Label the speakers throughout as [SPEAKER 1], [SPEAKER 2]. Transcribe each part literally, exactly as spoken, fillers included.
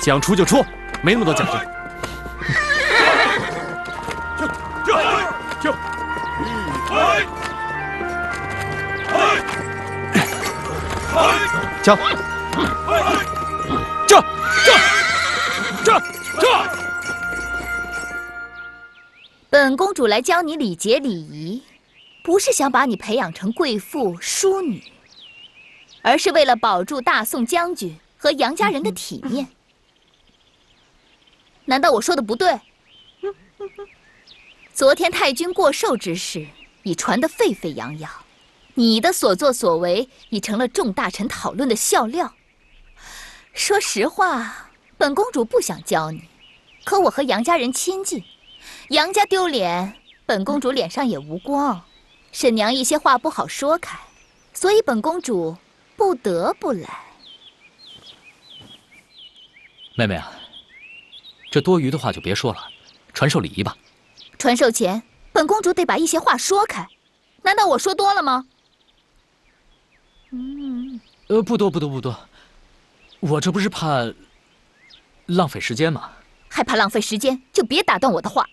[SPEAKER 1] 想出就出，没那么多讲究。
[SPEAKER 2] 就就就，
[SPEAKER 1] 交，这这这这。
[SPEAKER 3] 本公主来教你礼节礼仪，不是想把你培养成贵妇淑女，而是为了保住大宋将军和杨家人的体面。难道我说的不对？昨天太君过寿之事已传得沸沸扬扬，你的所作所为已成了众大臣讨论的笑料。说实话，本公主不想教你，可我和杨家人亲近，杨家丢脸，本公主脸上也无光。沈娘一些话不好说开，所以本公主不得不来。
[SPEAKER 1] 妹妹啊，这多余的话就别说了，传授礼仪吧。
[SPEAKER 3] 传授前，本公主得把一些话说开，难道我说多了吗？
[SPEAKER 1] 嗯，呃，不多不多不多，我这不是怕浪费时间吗？
[SPEAKER 3] 害怕浪费时间，就别打断我的话。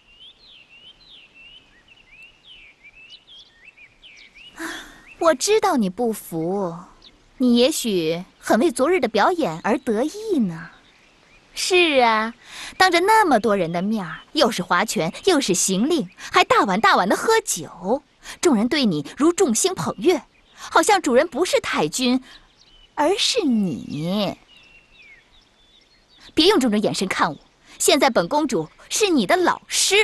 [SPEAKER 3] 我知道你不服，你也许很为昨日的表演而得意呢。是啊，当着那么多人的面儿，又是划拳，又是行令，还大碗大碗的喝酒，众人对你如众星捧月，好像主人不是太君，而是你。别用这种眼神看我，现在本公主是你的老师。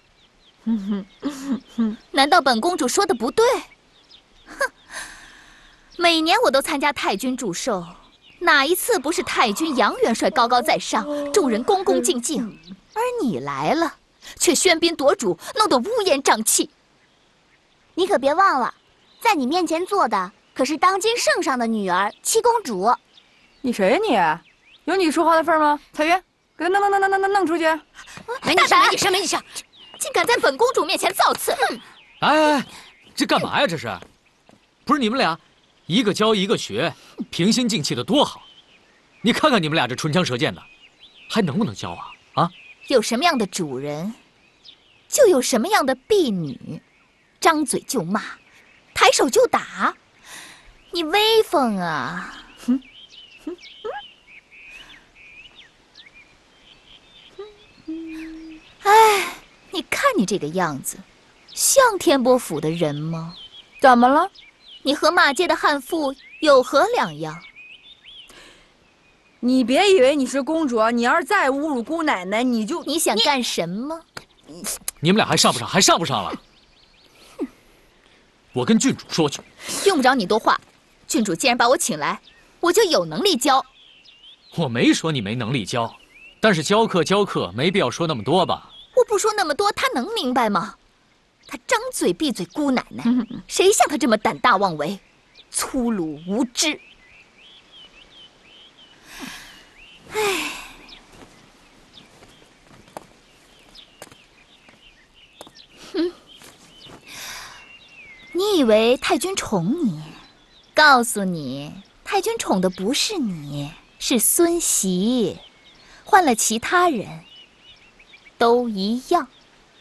[SPEAKER 3] 难道本公主说的不对？哼，每年我都参加太君祝寿，哪一次不是太君杨元帅高高在上，众人恭恭敬敬？而你来了，却喧宾夺主，弄得乌烟瘴气。
[SPEAKER 4] 你可别忘了，在你面前坐的可是当今圣上的女儿七公主。
[SPEAKER 5] 你谁呀你？有你说话的份吗？彩云，给他弄弄弄弄弄弄弄出去！
[SPEAKER 3] 没你事，没你事，没你事，竟敢在本公主面前造次！
[SPEAKER 1] 哎哎哎，这干嘛呀？这是，不是你们俩，一个教一个学，平心静气的多好。你看看你们俩这唇枪舌剑的，还能不能教啊？啊！
[SPEAKER 3] 有什么样的主人，就有什么样的婢女，张嘴就骂，抬手就打，你威风啊！哼。哎，你看你这个样子，像天波府的人吗？
[SPEAKER 5] 怎么了？
[SPEAKER 3] 你和骂街的悍妇有何两样？
[SPEAKER 5] 你别以为你是公主，你要是再侮辱姑奶奶，你就
[SPEAKER 3] 你想干什么？
[SPEAKER 1] 你, 你们俩还上不上？还上不上了？我跟郡主说去。
[SPEAKER 3] 用不着你多话，郡主既然把我请来，我就有能力教。
[SPEAKER 1] 我没说你没能力教，但是教课教课没必要说那么多吧？
[SPEAKER 3] 我不说那么多，他能明白吗？他张嘴闭嘴姑奶奶，谁像他这么胆大妄为，粗鲁无知？唉，哼！你以为太君宠你？告诉你，太君宠的不是你，是孙媳。换了其他人，都一样。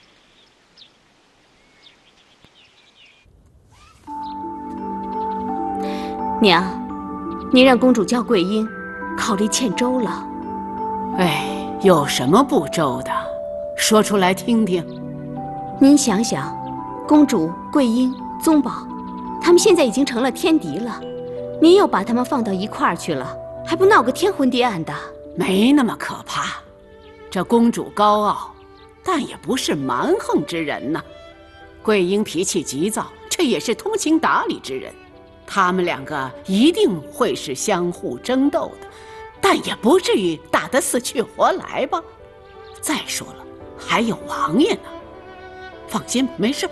[SPEAKER 6] 娘，您让公主教桂英，考虑欠周了。
[SPEAKER 7] 哎，有什么不周的？说出来听听。
[SPEAKER 6] 您想想，公主、桂英、宗保，他们现在已经成了天敌了，您又把他们放到一块儿去了，还不闹个天昏地暗的？
[SPEAKER 7] 没那么可怕。这公主高傲，但也不是蛮横之人呐。桂英脾气急躁，却也是通情达理之人。他们两个一定会是相互争斗的，但也不至于打得死去活来吧。再说了，还有王爷呢。放心，没事。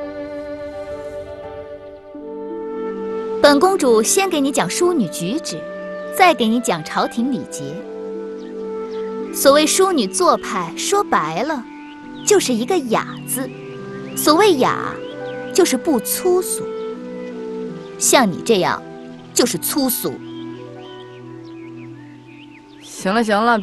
[SPEAKER 3] 本公主先给你讲淑女举止，再给你讲朝廷礼节。所谓淑女做派，说白了，就是一个雅字。所谓雅，就是不粗俗。像你这样，就是粗俗。
[SPEAKER 5] 行了行了，